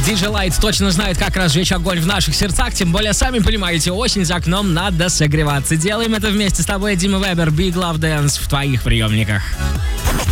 DJ Light точно знает, как разжечь огонь в наших сердцах. Тем более, сами понимаете, осень за окном, надо согреваться. Делаем это вместе с тобой, Дима Вебер, Big Love Dance в твоих приемниках.